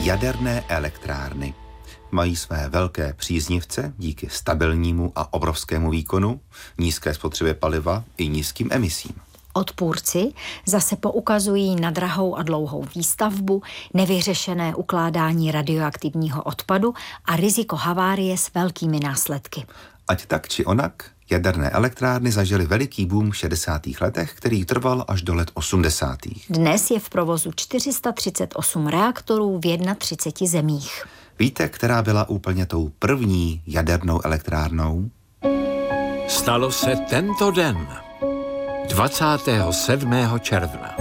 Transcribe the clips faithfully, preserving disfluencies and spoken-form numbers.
Jaderné elektrárny mají své velké příznivce díky stabilnímu a obrovskému výkonu, nízké spotřebě paliva i nízkým emisím. Odpůrci zase poukazují na drahou a dlouhou výstavbu, nevyřešené ukládání radioaktivního odpadu a riziko havárie s velkými následky. Ať tak či onak, jaderné elektrárny zažily veliký boom v šedesátých letech, který trval až do let osmdesátých. Dnes je v provozu čtyři sta třicet osm reaktorů v třiceti jedné zemích. Víte, která byla úplně tou první jadernou elektrárnou? Stalo se tento den, dvacátého sedmého června.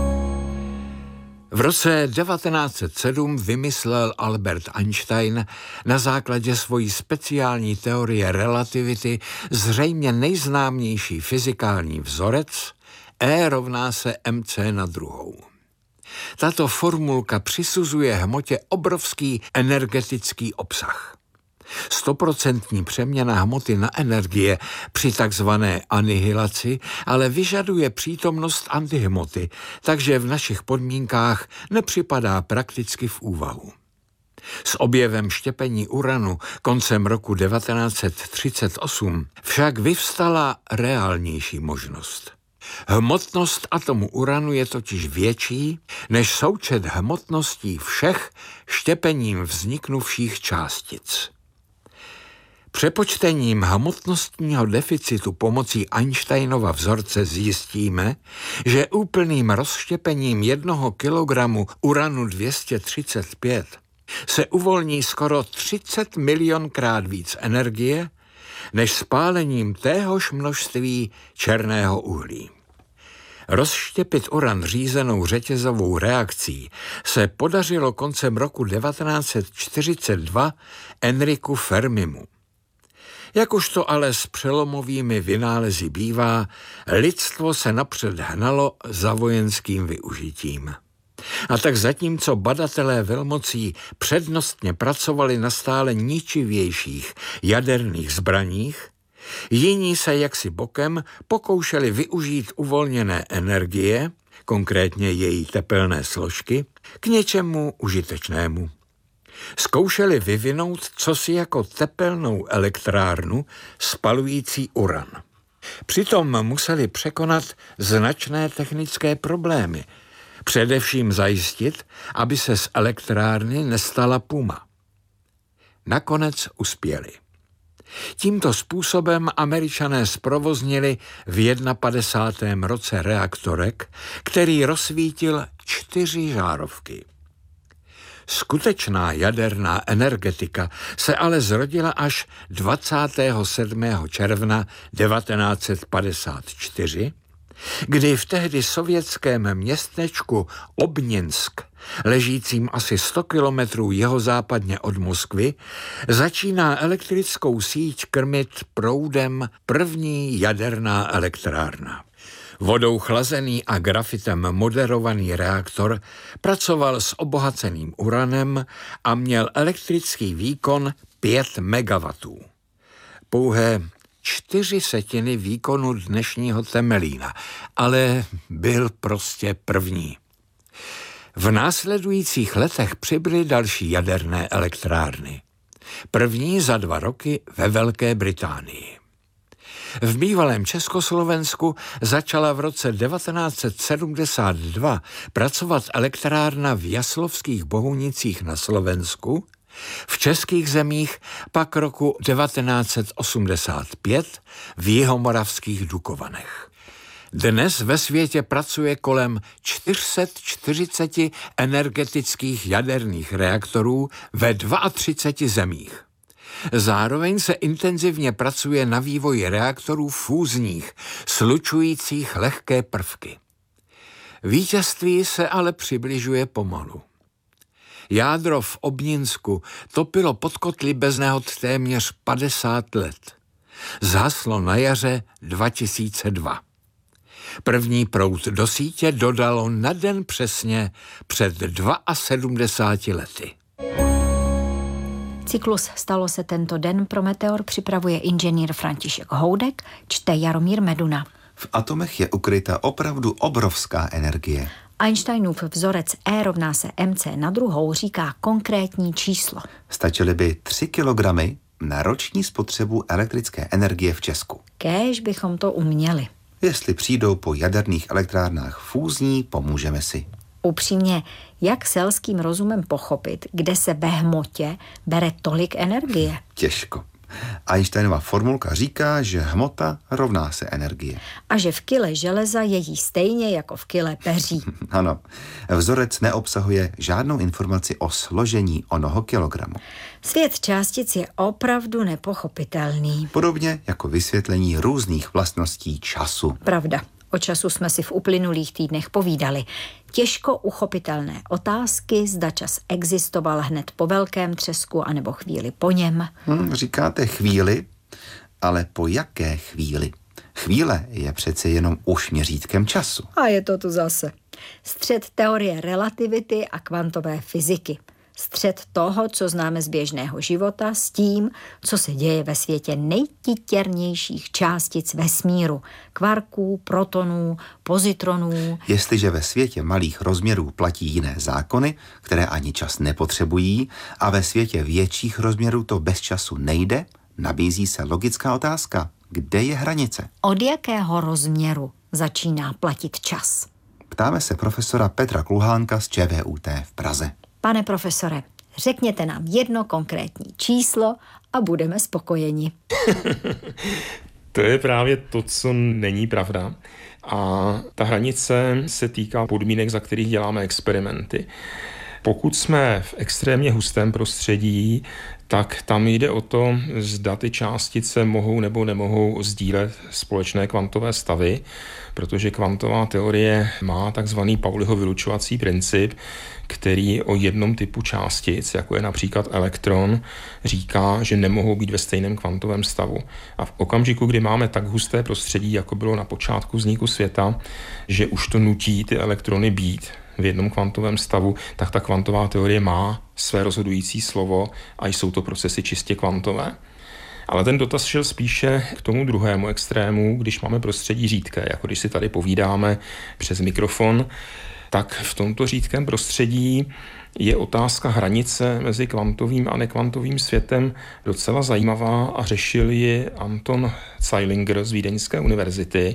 V roce devatenáct set sedm vymyslel Albert Einstein na základě svojí speciální teorie relativity zřejmě nejznámější fyzikální vzorec E rovná se mc na druhou. Tato formulka přisuzuje hmotě obrovský energetický obsah. Stoprocentní přeměna hmoty na energie při takzvané anihilaci ale vyžaduje přítomnost antihmoty, takže v našich podmínkách nepřipadá prakticky v úvahu. S objevem štěpení uranu koncem roku devatenáct set třicet osm však vyvstala reálnější možnost. Hmotnost atomu uranu je totiž větší než součet hmotností všech štěpením vzniknuvších částic. Přepočtením hmotnostního deficitu pomocí Einsteinova vzorce zjistíme, že úplným rozštěpením jednoho kilogramu uranu dvě stě třicet pět se uvolní skoro třicet milionkrát víc energie, než spálením téhož množství černého uhlí. Rozštěpit uran řízenou řetězovou reakcí se podařilo koncem roku devatenáct set čtyřicet dva Enricu Fermimu. Jak už to ale s přelomovými vynálezy bývá, lidstvo se napřed hnalo za vojenským využitím. A tak zatímco badatelé velmocí přednostně pracovali na stále ničivějších jaderných zbraních, jiní se jaksi bokem pokoušeli využít uvolněné energie, konkrétně její tepelné složky, k něčemu užitečnému. Zkoušeli vyvinout cosi jako tepelnou elektrárnu spalující uran. Přitom museli překonat značné technické problémy, především zajistit, aby se z elektrárny nestala puma. Nakonec uspěli. Tímto způsobem Američané zprovoznili v padesátém prvním roce reaktorek, který rozsvítil čtyři žárovky. Skutečná jaderná energetika se ale zrodila až dvacátého sedmého června devatenáct set padesát čtyři, kdy v tehdy sovětském městečku Obninsk, ležícím asi sto kilometrů jihozápadně od Moskvy, začíná elektrickou síť krmit proudem první jaderná elektrárna. Vodou chlazený a grafitem moderovaný reaktor pracoval s obohaceným uranem a měl elektrický výkon pět megawattů. Pouhé čtyři setiny výkonu dnešního Temelína, ale byl prostě první. V následujících letech přibyly další jaderné elektrárny. První za dva roky ve Velké Británii. V bývalém Československu začala v roce devatenáct set sedmdesát dva pracovat elektrárna v Jaslovských Bohunicích na Slovensku, v českých zemích pak roku devatenáct set osmdesát pět v jihomoravských Dukovanech. Dnes ve světě pracuje kolem čtyři sta čtyřicet energetických jaderných reaktorů ve třiceti dvou zemích. Zároveň se intenzivně pracuje na vývoji reaktorů fúzních, slučujících lehké prvky. Vítězství se ale přibližuje pomalu. Jádro v Obninsku topilo pod kotli bez nehod téměř padesát let. Zhaslo na jaře dva tisíce dva. První proud do sítě dodalo na den přesně před sedmdesáti dvěma lety. Cyklus Stalo se tento den pro Meteor připravuje inženýr František Houdek, čte Jaromír Meduna. V atomech je ukryta opravdu obrovská energie. Einsteinův vzorec E rovná se mc na druhou říká konkrétní číslo. Stačily by tři kilogramy na roční spotřebu elektrické energie v Česku. Kéž bychom to uměli. Jestli přijdou po jaderných elektrárnách fúzní, pomůžeme si. Upřímně, jak selským rozumem pochopit, kde se ve hmotě bere tolik energie? Těžko. Einsteinova formulka říká, že hmota rovná se energie. A že v kile železa je jí stejně jako v kile peří. Ano, vzorec neobsahuje žádnou informaci o složení onoho kilogramu. Svět částic je opravdu nepochopitelný. Podobně jako vysvětlení různých vlastností času. Pravda. O času jsme si v uplynulých týdnech povídali. Těžko uchopitelné otázky, zda čas existoval hned po velkém třesku anebo chvíli po něm. Hmm, říkáte chvíli, ale po jaké chvíli? Chvíle je přece jenom už měřítkem času. A je to tu zase. Střed teorie relativity a kvantové fyziky. Střed toho, co známe z běžného života, s tím, co se děje ve světě nejtitěrnějších částic vesmíru. Kvarků, protonů, pozitronů. Jestliže ve světě malých rozměrů platí jiné zákony, které ani čas nepotřebují, a ve světě větších rozměrů to bez času nejde, nabízí se logická otázka. Kde je hranice? Od jakého rozměru začíná platit čas? Ptáme se profesora Petra Kluhánka z ČVUT v Praze. Pane profesore, řekněte nám jedno konkrétní číslo a budeme spokojeni. To je právě to, co není pravda. A ta hranice se týká podmínek, za kterých děláme experimenty. Pokud jsme v extrémně hustém prostředí, tak tam jde o to, zda ty částice mohou nebo nemohou sdílet společné kvantové stavy, protože kvantová teorie má takzvaný Pauliho vylučovací princip, který o jednom typu částic, jako je například elektron, říká, že nemohou být ve stejném kvantovém stavu. A v okamžiku, kdy máme tak husté prostředí, jako bylo na počátku vzniku světa, že už to nutí ty elektrony být v jednom kvantovém stavu, tak ta kvantová teorie má své rozhodující slovo a jsou to procesy čistě kvantové. Ale ten dotaz šel spíše k tomu druhému extrému, když máme prostředí řídké, jako když si tady povídáme přes mikrofon, tak v tomto řídkém prostředí je otázka hranice mezi kvantovým a nekvantovým světem docela zajímavá a řešil ji Anton Zeilinger z Vídeňské univerzity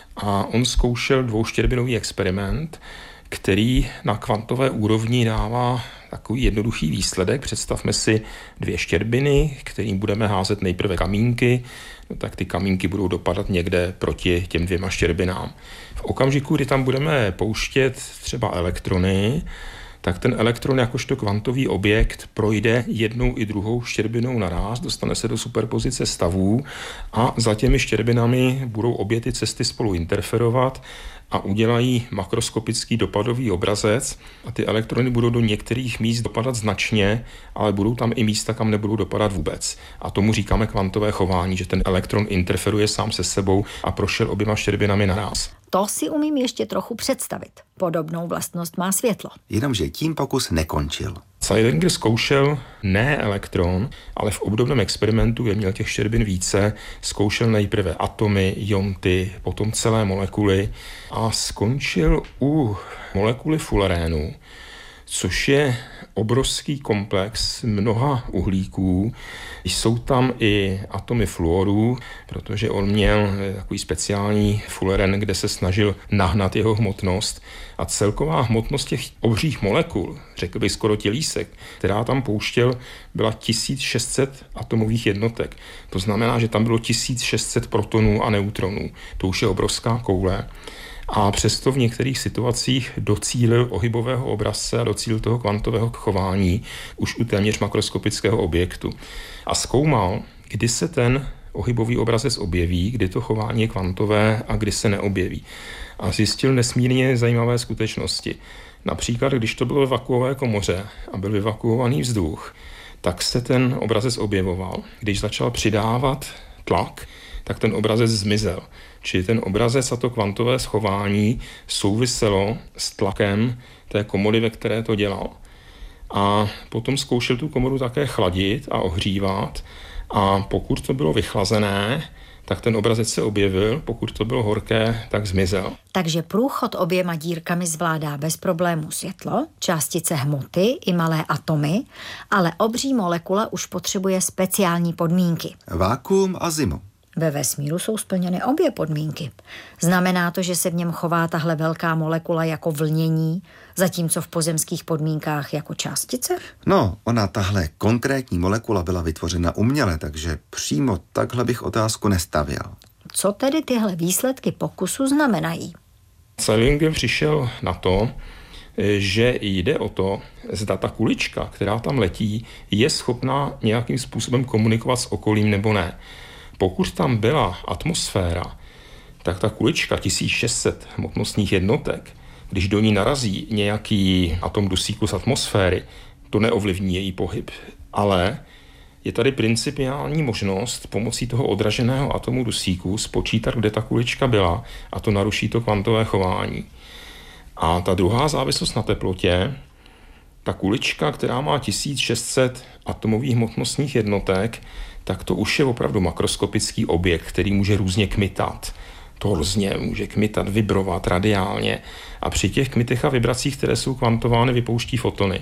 a on zkoušel dvouštěrbinový experiment, který na kvantové úrovni dává takový jednoduchý výsledek. Představme si dvě štěrbiny, kterým budeme házet nejprve kamínky, no tak ty kamínky budou dopadat někde proti těm dvěma štěrbinám. V okamžiku, kdy tam budeme pouštět třeba elektrony, tak ten elektron jakožto kvantový objekt projde jednou i druhou štěrbinou naráz, dostane se do superpozice stavů a za těmi štěrbinami budou obě ty cesty spolu interferovat a udělají makroskopický dopadový obrazec a ty elektrony budou do některých míst dopadat značně, ale budou tam i místa, kam nebudou dopadat vůbec. A tomu říkáme kvantové chování, že ten elektron interferuje sám se sebou a prošel oběma štěrbinami naráz. To si umím ještě trochu představit. Podobnou vlastnost má světlo. Jenomže tím pokus nekončil. Zeilinger zkoušel ne elektron, ale v obdobném experimentu, kde měl těch štěrbin více, zkoušel nejprve atomy, ionty, potom celé molekuly a skončil u molekuly fulerénu, což je obrovský komplex mnoha uhlíků. Jsou tam i atomy fluoru, protože on měl takový speciální fuleren, kde se snažil nahnat jeho hmotnost. A celková hmotnost těch obřích molekul, řekl bych skoro tělísek, která tam pouštěl, byla tisíc šest set atomových jednotek. To znamená, že tam bylo tisíc šest set protonů a neutronů. To už je obrovská koule. A přesto v některých situacích docílil ohybového obrazce a docílil toho kvantového chování už u téměř makroskopického objektu. A zkoumal, kdy se ten ohybový obrazec objeví, kdy to chování je kvantové a kdy se neobjeví. A zjistil nesmírně zajímavé skutečnosti. Například, když to bylo ve vakuové komoře a byl vyvakuovaný vzduch, tak se ten obrazec objevoval. Když začal přidávat tlak, tak ten obrazec zmizel. Čili ten obrazec a to kvantové schování souviselo s tlakem té komory, ve které to dělal. A potom zkoušel tu komoru také chladit a ohřívat a pokud to bylo vychlazené, tak ten obrazec se objevil, pokud to bylo horké, tak zmizel. Takže průchod oběma dírkami zvládá bez problémů světlo, částice hmoty i malé atomy, ale obří molekula už potřebuje speciální podmínky. Vákuum a zimu. Ve vesmíru jsou splněny obě podmínky. Znamená to, že se v něm chová tahle velká molekula jako vlnění, zatímco v pozemských podmínkách jako částice? No, ona tahle konkrétní molekula byla vytvořena uměle, takže přímo takhle bych otázku nestavěl. Co tedy tyhle výsledky pokusu znamenají? Zeilinger přišel na to, že jde o to, zda ta kulička, která tam letí, je schopná nějakým způsobem komunikovat s okolím nebo ne. Pokud tam byla atmosféra, tak ta kulička tisíc šest set hmotnostních jednotek, když do ní narazí nějaký atom dusíku z atmosféry, to neovlivní její pohyb. Ale je tady principiální možnost pomocí toho odraženého atomu dusíku spočítat, kde ta kulička byla, a to naruší to kvantové chování. A ta druhá závislost na teplotě, ta kulička, která má tisíc šest set atomových hmotnostních jednotek, tak to už je opravdu makroskopický objekt, který může různě kmitat. Torzně může kmitat, vibrovat radiálně. A při těch kmitech a vibracích, které jsou kvantovány, vypouští fotony.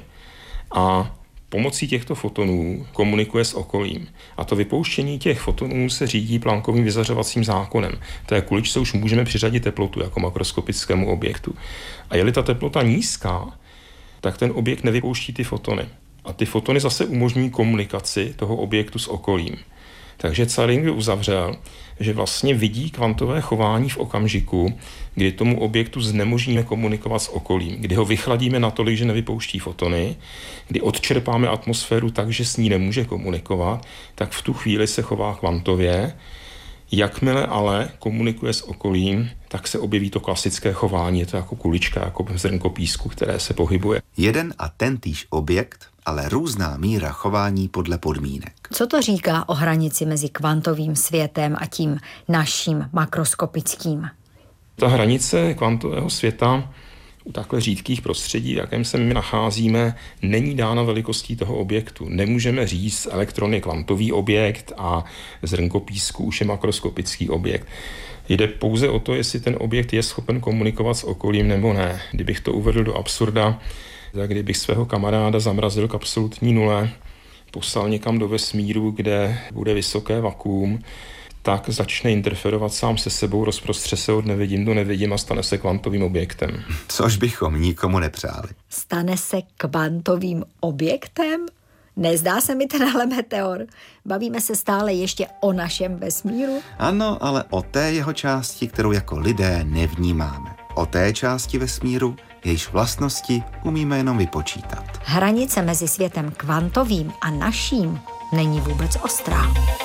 A pomocí těchto fotonů komunikuje s okolím. A to vypouštění těch fotonů se řídí Planckovým vyzařovacím zákonem. Té kuličce už můžeme přiřadit teplotu jako makroskopickému objektu. A je-li ta teplota nízká, tak ten objekt nevypouští ty fotony. A ty fotony zase umožní komunikaci toho objektu s okolím. Takže Zeilinger uzavřel, že vlastně vidí kvantové chování v okamžiku, kdy tomu objektu znemožníme komunikovat s okolím, kdy ho vychladíme natolik, že nevypouští fotony, kdy odčerpáme atmosféru tak, že s ní nemůže komunikovat, tak v tu chvíli se chová kvantově. Jakmile ale komunikuje s okolím, tak se objeví to klasické chování, je to jako kulička, jako zrnko písku, které se pohybuje. Jeden a tentýž objekt, ale různá míra chování podle podmínek. Co to říká o hranici mezi kvantovým světem a tím naším makroskopickým? Ta hranice kvantového světa u takhle řídkých prostředí, v jakém se my nacházíme, není dána velikostí toho objektu. Nemůžeme říct, elektron je kvantový objekt a zrnko písku už je makroskopický objekt. Jde pouze o to, jestli ten objekt je schopen komunikovat s okolím nebo ne. Kdybych to uvedl do absurda, tak kdybych svého kamaráda zamrazil k absolutní nule, poslal někam do vesmíru, kde bude vysoké vakuum, tak začne interferovat sám se sebou, rozprostře se od nevidím do nevidím a stane se kvantovým objektem. Což bychom nikomu nepřáli. Stane se kvantovým objektem? Nezdá se mi tenhle meteor. Bavíme se stále ještě o našem vesmíru? Ano, ale o té jeho části, kterou jako lidé nevnímáme. O té části vesmíru, jejíž vlastnosti umíme jenom vypočítat. Hranice mezi světem kvantovým a naším není vůbec ostrá.